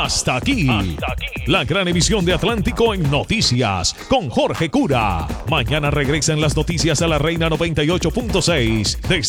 Hasta aquí la gran emisión de Atlántico en Noticias con Jorge Cura. Mañana regresan las noticias a la Reina 98.6.